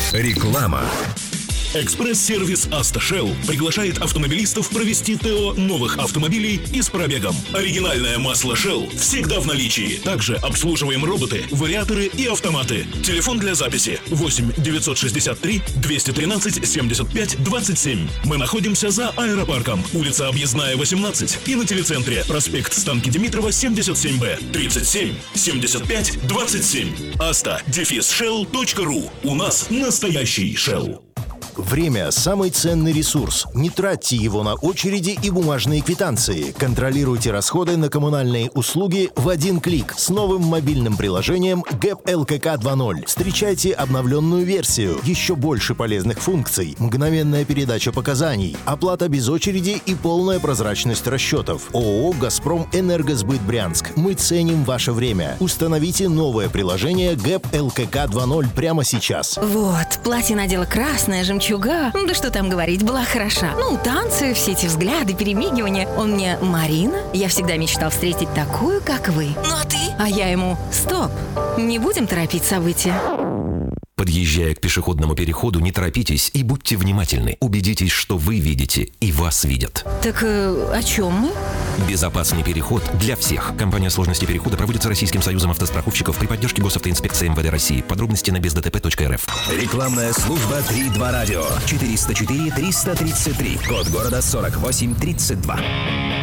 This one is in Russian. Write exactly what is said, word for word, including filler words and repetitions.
Реклама. Экспресс-сервис «Автошелл» приглашает автомобилистов провести ТО новых автомобилей и с пробегом. Оригинальное масло Shell всегда в наличии. Также обслуживаем роботы, вариаторы и автоматы. Телефон для записи восемь девятьсот шестьдесят три двести тринадцать семьдесят пять двадцать семь. Мы находимся за аэропарком, улица Объездная, восемнадцать, и на телецентре проспект Станки Димитрова, семьдесят семь Б, тридцать семь семьдесят пять двадцать семь. Аста дефис шелл точка ру. У нас настоящий Shell. Время – самый ценный ресурс. Не тратьте его на очереди и бумажные квитанции. Контролируйте расходы на коммунальные услуги в один клик с новым мобильным приложением ГЭП эл ка ка два ноль. Встречайте обновленную версию. Еще больше полезных функций. Мгновенная передача показаний. Оплата без очереди и полная прозрачность расчетов. ООО «Газпром Энергосбыт Брянск». Мы ценим ваше время. Установите новое приложение ГЭП эл ка ка два ноль прямо сейчас. Вот, платье надела красное, жемчужное. Ну да что там говорить, была хороша. Ну, танцы, все эти взгляды, перемигивания. Он мне: Марина, я всегда мечтал встретить такую, как вы. Ну а ты? А я ему: стоп, не будем торопить события. Подъезжая к пешеходному переходу, не торопитесь и будьте внимательны. Убедитесь, что вы видите и вас видят. Так э, о чем мы? Безопасный переход для всех. Компания «Сложности перехода» проводится Российским союзом автостраховщиков при поддержке Госавтоинспекции эм вэ дэ России. Подробности на без дэ тэ пэ точка эр эф. Рекламная служба три два радио. четыреста четыре триста тридцать три. Код города сорок восемь тридцать два.